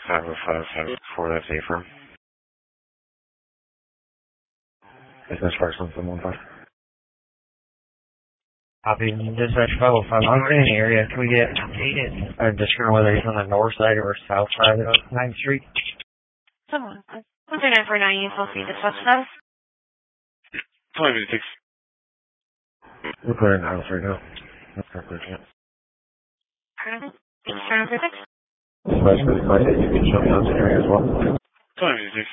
505 that's affirm. Dispatch 51715. Copy. Dispatch 505. I'm in the area. Can we get a description whether he's on the north side or south side of 9th Street? Someone. 13949, you supposed to be dispatch status? 2056. We're putting in the house right now. That's not good yet. Turn 56? Dispatch 55, you can jump down to the area as well. 2056.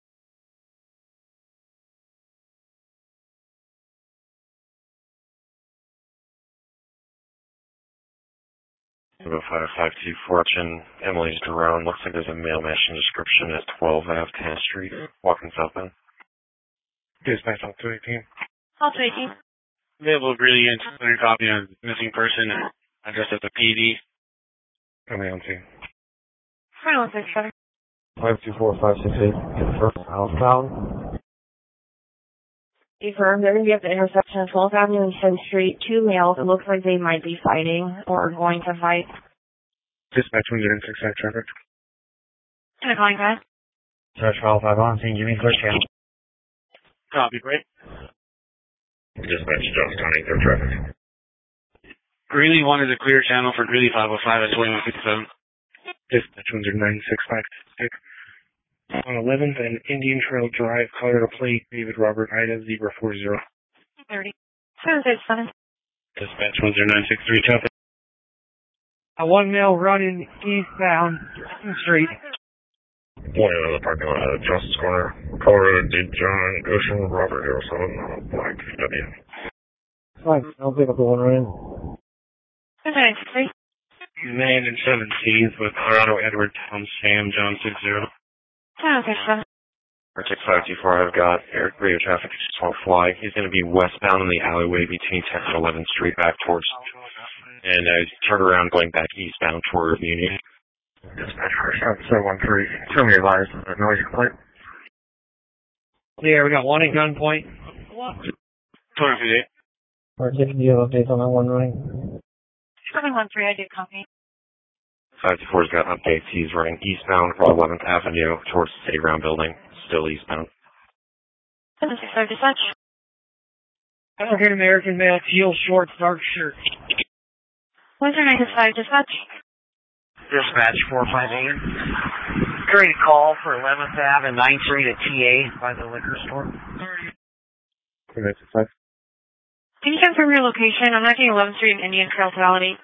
We'll go 552 Fortune, Emily's drone. Looks like there's a mail mission description at 12 Ave, 10th Street, walking southbound. Dispatch on 218. All 218. Available Greeley and 200 copy on missing person address at the PD. Coming on to 4167. 524568. Confirm southbound. Confirm. They're going to be at the intersection of 12th Avenue and 10th Street. Two males. It looks like they might be fighting or going to fight. Dispatch 106 traffic. Can I call you guys? Dispatch 505 on scene. Give me a clear channel. Copy, great. Dispatch Johnstown 8 traffic. Greeley wanted a clear channel for Greeley 505 at 2157. Dispatch 196 back to stick. On 11th and Indian Trail Drive, Colorado Plate, David Robert Ida, Zebra 40. 30. 737. Dispatch 10963 traffic. One male running eastbound 2nd Street. Pulling out of the parking lot at Justice Corner, Colorado, D. John, Ocean, Robert Harrison, Black W. Fine, I'll pick up the one running. 793. Man in 17th with Colorado, Edward, Tom, Sam, John 60. 737. Arctic 524, I've got radio traffic, just won't fly. He's going to be westbound in the alleyway between 10th and 11th Street back towards, and turn around going back eastbound toward Union. Dispatch first out 713. Tell me your lies. Noise complaint. Yeah, we got one at gunpoint. 258. Do you have updates on that one running? 713, I did copy. 524's got updates. He's running eastbound from 11th Avenue towards the State Ground Building. Still eastbound. 765 dispatch. African American male, teal shorts, dark shirt. 195 dispatch. Dispatch 458. Great call for 11th Ave and 9th Street at TA by the liquor store. 5. Can you confirm your location? I'm not getting 11th Street and Indian Trail Totality.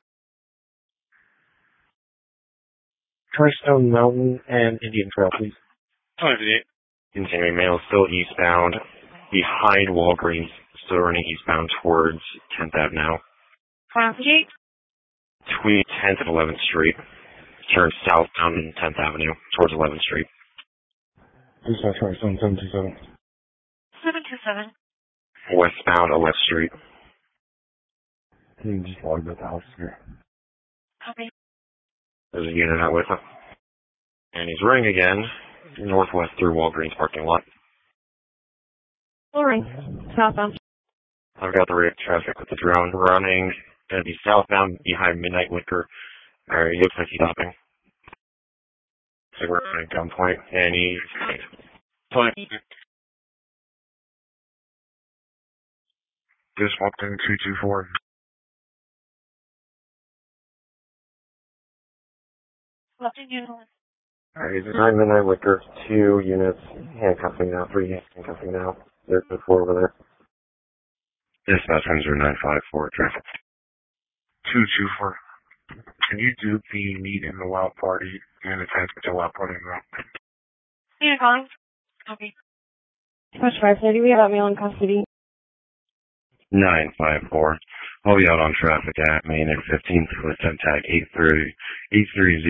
Stone Mountain and Indian Trail, please. 258. Continuing mail, still eastbound, behind Walgreens, still running eastbound towards 10th Ave now. 158. Between 10th and 11th Street. Turn southbound in 10th Avenue towards 11th Street. Dispatch 727. 727. Westbound 11th Street. You can just log the house here. Copy. There's a unit out with him. And he's running again, northwest through Walgreens parking lot. Full ring. Southbound. I've got the radio traffic with the drone running. Gonna be southbound behind Midnight Liquor. He looks like he's stopping. So we're at gunpoint, and he's point. Just walked in 224. Left in unit. He's behind Midnight Liquor, 2 units, handcuffing now, 3 handcuffing now. There's the 4 over there. Dispatch 954 traffic. 224. Can you do the meet in the wild party and attach to wild party in the route? Yeah, calling. Copy. Dispatch 530, we have that male in custody. 954. I'll be out on traffic at Main and 15th with tag 830.